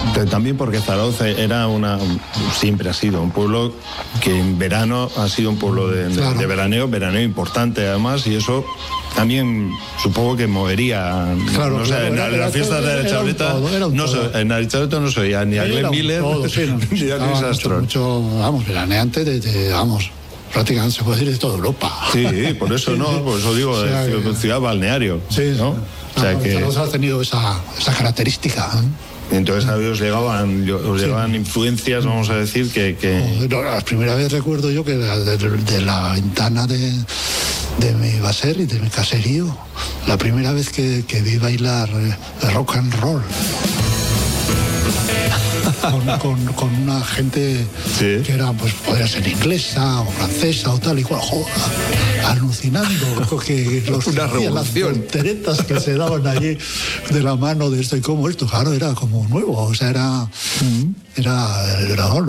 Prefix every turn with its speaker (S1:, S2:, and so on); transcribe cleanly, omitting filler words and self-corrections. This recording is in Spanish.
S1: Pero también porque Zarauz siempre ha sido un pueblo que en verano ha sido un pueblo de veraneo importante además, y eso también supongo que movería.
S2: Claro,
S1: no sé, en las fiestas de la Chableta en la Chableta no se oía ni a Glenn Miller ni a Luis Armstrong.
S2: Mucho, veraneante vamos, prácticamente se puede decir de toda Europa.
S1: Sí, por eso digo, o sea, ciudad balneario.
S2: Sí,
S1: ¿no? O sea que
S2: Zarauz ha tenido esa característica.
S1: Entonces a ellos llegaban influencias, vamos a decir, que...
S2: La primera vez recuerdo yo que de la ventana de mi baser y de mi caserío, la primera vez que vi bailar rock and roll. Con una gente que era, pues podría ser inglesa o francesa o tal y cual, alucinando que las fronteretas que se daban allí de la mano de esto y como esto, claro, era como nuevo, o sea, era